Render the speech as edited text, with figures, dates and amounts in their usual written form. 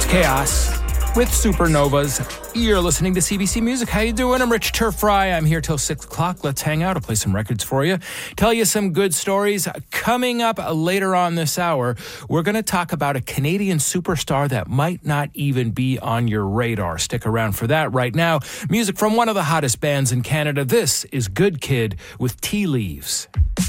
Chaos with Supernovas. You're listening to CBC Music. How you doing? I'm Rich Turfry. I'm here till 6 o'clock. Let's hang out. I'll play some records for you. Tell you some good stories. Coming up later on this hour, we're going to talk about a Canadian superstar that might not even be on your radar. Stick around for that. Right now, music from one of the hottest bands in Canada. This is Good Kid with Tea Leaves.